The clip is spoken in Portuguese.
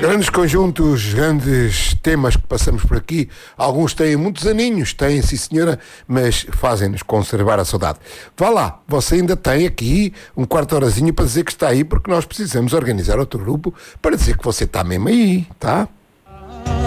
Grandes conjuntos, grandes temas que passamos por aqui. Alguns têm muitos aninhos, têm, sim senhora, mas fazem-nos conservar a saudade. Vá lá, você ainda tem aqui um quarto de horazinho para dizer que está aí, porque nós precisamos organizar outro grupo para dizer que você está mesmo aí, tá?